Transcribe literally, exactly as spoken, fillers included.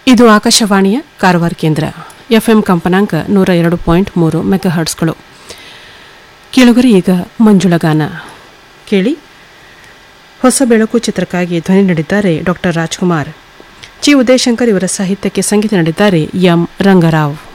ಇದು ಆಕಾಶವಾಣಿಯ ಕಾರವಾರ ಕೇಂದ್ರ. ಎಫ್ಎಂ ಕಂಪನಾಂಕ ನೂರ ಎರಡು ಪಾಯಿಂಟ್ ಮೂರು ಮೆಗಾಹರ್ಟ್ಸ್ಗಳು. ಕೇಳುಗರೆ, ಈಗ ಮಂಜುಳಗಾನ ಕೇಳಿ. ಹೊಸ ಬೆಳಕು ಚಿತ್ರಕ್ಕಾಗಿ ಧ್ವನಿ ನೀಡಿದ್ದಾರೆ ಡಾಕ್ಟರ್ ರಾಜ್ಕುಮಾರ್. ಚಿ ಉದಯಶಂಕರ್ ಇವರ ಸಾಹಿತ್ಯಕ್ಕೆ ಸಂಗೀತ ನೀಡಿದ್ದಾರೆ ಎಂ ರಂಗರಾವ್.